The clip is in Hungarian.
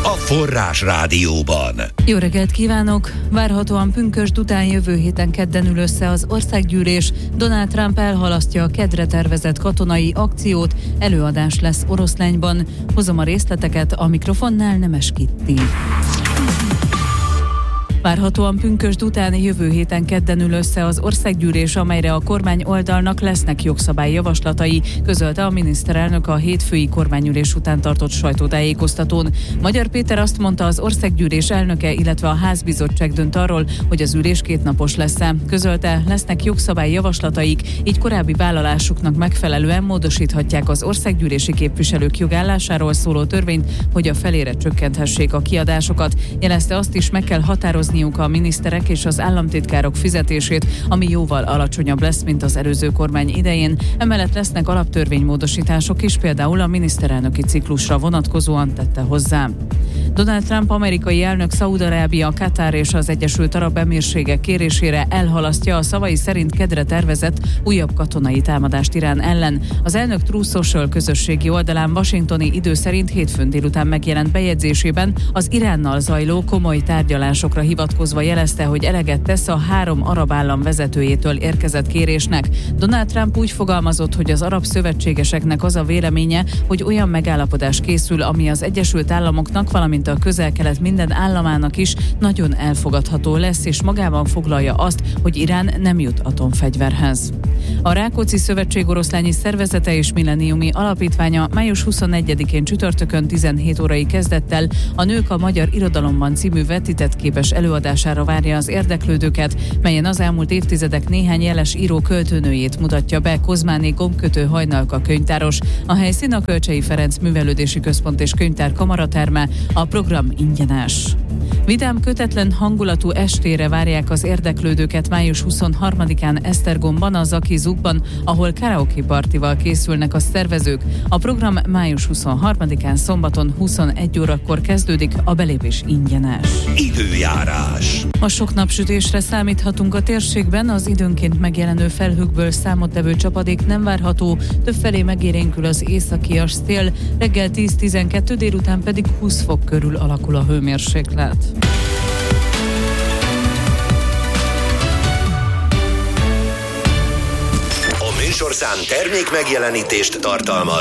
a Forrás Rádióban. Jó reggelt kívánok! Várhatóan pünkösd után jövő héten kedden ül össze az országgyűlés. Donald Trump elhalasztja a kedre tervezett katonai akciót, előadás lesz Oroszlányban. Hozom a részleteket, a mikrofonnál Nemes Kitti. Várhatóan pünkösd után jövő héten kedden ül össze az országgyűlés, amelyre a kormány oldalnak lesznek jogszabályjavaslatai, közölte a miniszterelnök a hétfői kormányülés után tartott sajtótájékoztatón. Magyar Péter azt mondta, az országgyűlés elnöke, illetve a házbizottság dönt arról, hogy az ülés kétnapos lesz-e. Közölte, lesznek jogszabályjavaslataik, így korábbi vállalásuknak megfelelően módosíthatják az országgyűlési képviselők jogállásáról szóló törvényt, hogy a felére csökkenthessék a kiadásokat. Jelezte, azt is meg kell határozni a miniszterek és az államtitkárok fizetését, ami jóval alacsonyabb lesz, mint az előző kormány idején. Emellett lesznek alaptörvénymódosítások is, például a miniszterelnöki ciklusra vonatkozóan, tette hozzá. Donald Trump amerikai elnök Szaúd-Arábia, Katár és az Egyesült Arab Emírségek kérésére elhalasztja a szavai szerint kedre tervezett újabb katonai támadást Irán ellen. Az elnök Truth Social közösségi oldalán washingtoni idő szerint hétfőn délután megjelent bejegyzésében az Iránnal zajló komoly tárgyalásokra hivatkozva jelezte, hogy eleget tesz a 3 arab állam vezetőjétől érkezett kérésnek. Donald Trump úgy fogalmazott, hogy az arab szövetségeseknek az a véleménye, hogy olyan megállapodás készül, ami az Egyesült Államoknak, valamint a Közel-Kelet minden államának is nagyon elfogadható lesz, és magában foglalja azt, hogy Irán nem jut atomfegyverhez. A Rákóczi Szövetség oroszlányi szervezete és milleniumi alapítványa május 21-én csütörtökön 17 órai kezdettel a Nők a magyar irodalomban című vetített képes előadására várja az érdeklődőket, melyen az elmúlt évtizedek néhány jeles író költőnőjét mutatja be Kozmáné Gombkötő Hajnalka könyvtáros. A helyszín a Kölcsey Ferenc Művelődési Központ és Könyvtár kamaraterme, a program ingyenes. Vidám, kötetlen hangulatú estére várják az érdeklődőket május 23-án Esztergomban, a Zaki Zugban, ahol karaoke partival készülnek a szervezők. A program május 23-án szombaton 21 órakor kezdődik, a belépés ingyenes. Időjárás. Ma sok napsütésre számíthatunk a térségben, az időnként megjelenő felhőkből számottevő csapadék nem várható, többfelé megélénkül az északias szél, reggel 10-12, délután pedig 20 fok körül alakul a hőmérséklet. A műsorszám termék megjelenítést tartalmaz,